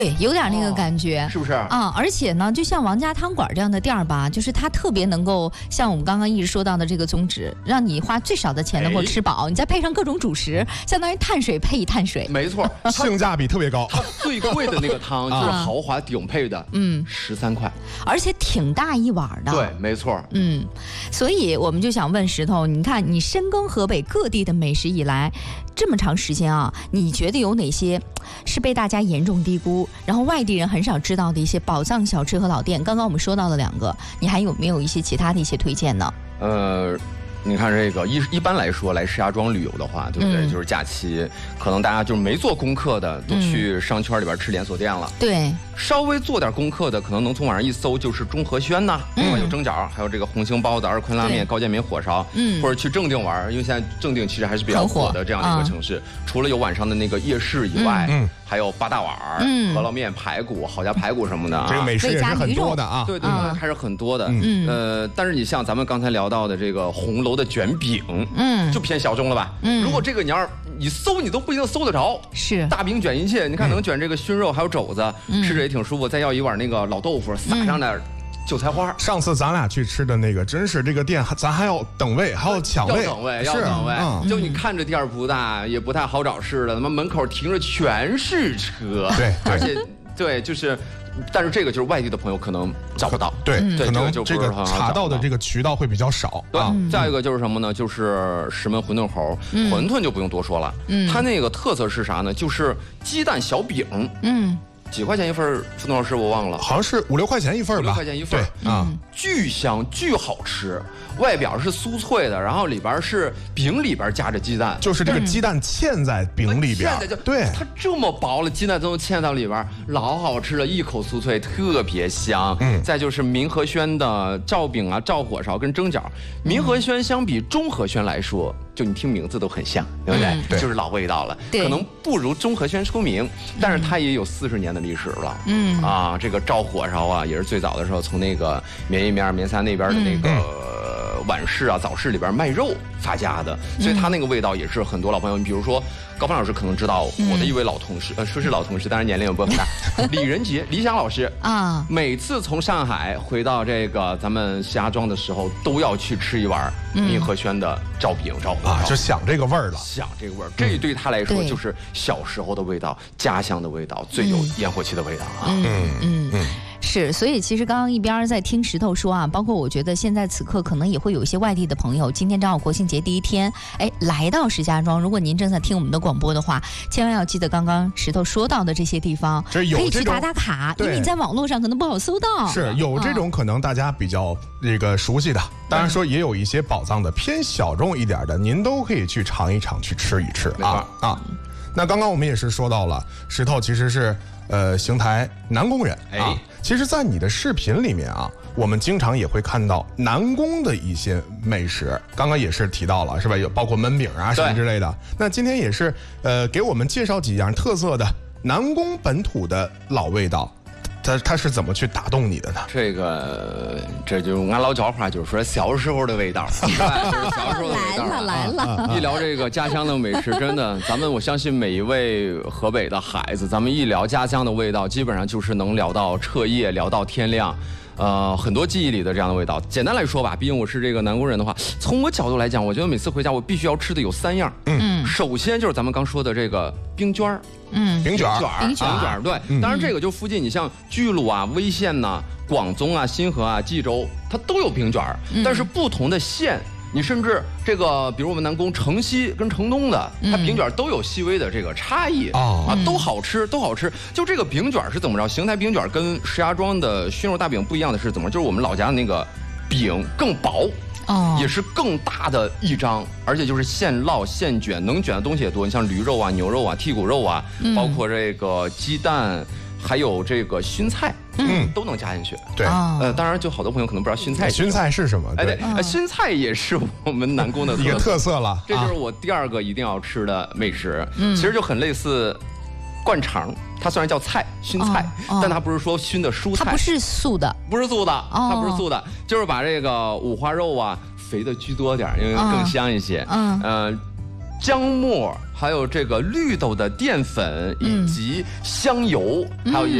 对，有点那个感觉， 是不是啊？而且呢，就像王家汤馆这样的店儿吧，就是它特别能够像我们刚刚一直说到的这个宗旨，让你花最少的钱能够吃饱，你再配上各种主食，相当于碳水配一碳水。 没错， 性价比特别高。 它最贵的那个汤就是豪华顶配的，13块， 而且挺大一碗的。 对，没错。 所以我们就想问石头，你看你深耕河北各地的美食以来，这么长时间啊，你觉得有哪些是被大家严重低估，然后外地人很少知道的一些宝藏小吃和老店？刚刚我们说到了2个，你还有没有一些其他的一些推荐呢？ 你看这个一般来说来石家庄旅游的话，对不对？就是假期，可能大家就是没做功课的，都去商圈里边吃连锁店了。 对， 稍微做点功课的，可能能从网上一搜就是中和轩呐，另外有蒸饺，还有这个红星包子、二坤拉面、高建民火烧，或者去正定玩，因为现在正定其实还是比较火的这样的一个城市。除了有晚上的那个夜市以外，还有八大碗、饸饹面、排骨、好家排骨什么的， 这个美食也是很多的啊。 对，还是很多的。但是你像咱们刚才聊到的这个红楼的卷饼，就偏小众了吧？如果这个你搜你都不一定搜得着。 是大饼卷一切，你看能卷这个熏肉还有肘子，吃着也挺舒服。再要一碗那个老豆腐，撒上点韭菜花。 上次咱俩去吃的那个，真是这个店，咱还要等位，还要抢位， 要等位。就你看着店儿不大，也不太好找事的，他妈门口停着全是车。 对， 而且对，就是。但是这个就是外地的朋友可能找不到， 对，可能这个查到的这个渠道会比较少。 对，再一个就是什么呢？就是石门馄饨侯，馄饨就不用多说了，它那个特色是啥呢？就是鸡蛋小饼，几块钱一份？傅东老师我忘了， 好像是5、6块钱一份吧。 5、6块钱一份，对巨香巨好吃。外表是酥脆的，然后里边是饼里边夹着鸡蛋， 就是这个鸡蛋嵌在饼里边，对， 它这么薄了，鸡蛋都能嵌到里边，老好吃了，一口酥脆，特别香。再就是民和轩的照饼啊、照火烧跟蒸饺，民和轩相比中和轩来说，就你听名字都很像，对不对？就是老味道了，可能不如中和轩出名，但是它也有40年的历史了。这个照火烧啊，也是最早的时候从那个绵一面、绵三那边的那个。晚市啊、早市里边卖肉发家的，所以它那个味道也是很多老朋友。你比如说高帆老师可能知道我的一位老同事，说是老同事，当然年龄也不很大，李仁杰、李想老师啊，每次从上海回到这个咱们石家庄的时候，都要去吃一碗民和轩的照饼、照火烧， 就想这个味儿了， 想这个味儿，这对他来说就是小时候的味道，家乡的味道，最有烟火气的味道啊。 是，所以其实刚刚一边在听石头说啊，包括我觉得现在此刻可能也会有一些外地的朋友，今天正好国庆节第一天，来到石家庄，如果您正在听我们的广播的话，千万要记得刚刚石头说到的这些地方，可以去打打卡，因为你在网络上可能不好搜到。 是有这种可能大家比较这个熟悉的，当然说也有一些宝藏的偏小众一点的，您都可以去尝一尝，去吃一吃啊。那刚刚我们也是说到了，石头其实是邢台南宫人啊。其实，在你的视频里面啊，我们经常也会看到南宫的一些美食。刚刚也是提到了，是吧？有包括焖饼啊什么之类的。那今天也是给我们介绍几样特色的南宫本土的老味道。它是怎么去打动你的呢？ 这就是俺老家话，就是说小时候的味道，就是小时候的味道。 来了！ 一聊这个家乡的美食，真的，我相信每一位河北的孩子，咱们一聊家乡的味道，基本上就是能聊到彻夜，聊到天亮。很多记忆里的这样的味道。简单来说吧，毕竟我是这个南宫人的话，从我角度来讲，我觉得每次回家我必须要吃的有3样。首先就是咱们刚说的这个冰卷儿。 饼卷儿，对。当然这个就附近你像巨鹿啊、威县呐、广宗啊、新河啊、冀州，它都有饼卷儿，但是不同的县。你甚至这个，比如我们南宫城西跟城东的，它饼卷都有细微的这个差异都好吃，都好吃。就这个饼卷是怎么着？邢台饼卷跟石家庄的熏肉大饼不一样的是怎么？就是我们老家的那个饼更薄。也是更大的一张，而且就是现烙现卷，能卷的东西也多。你像驴肉啊、牛肉啊、剔骨肉啊，包括这个鸡蛋，还有这个熏菜，都能加进去。 对， 当然就好多朋友可能不知道熏菜。 熏菜是什么？ 对，熏菜也是我们南宫的一个特色了。 这就是我第2个一定要吃的美食。其实就很类似灌肠。它虽然叫菜熏菜，但它不是说熏的蔬菜， 它不是素的， 它不是素的，就是把这个五花肉啊肥的居多点，因为更香一些。 姜末，还有这个绿豆的淀粉，以及香油，还有